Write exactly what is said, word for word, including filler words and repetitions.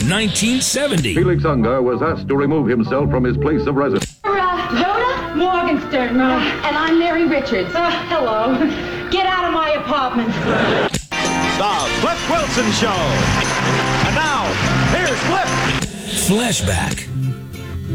nineteen seventy. Felix Unger was asked to remove himself from his place of residence. Uh, Rhoda Morgenstern, uh, and I'm Mary Richards. Uh, hello. Get out of my apartment. The Flip Wilson Show. And now, here's Flip. Flashback.